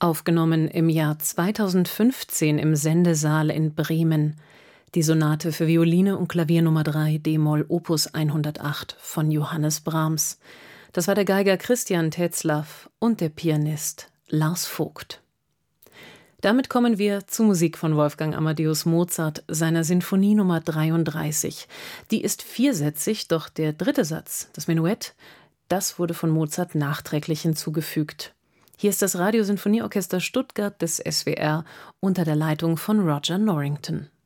Aufgenommen im Jahr 2015 im Sendesaal in Bremen. Die Sonate für Violine und Klavier Nummer 3 d-Moll Opus 108 von Johannes Brahms. Das war der Geiger Christian Tetzlaff und der Pianist Lars Vogt. Damit kommen wir zur Musik von Wolfgang Amadeus Mozart, seiner Sinfonie Nummer 33. Die ist viersätzig, doch der dritte Satz, das Menuett, das wurde von Mozart nachträglich hinzugefügt. Hier ist das Radiosinfonieorchester Stuttgart des SWR unter der Leitung von Roger Norrington.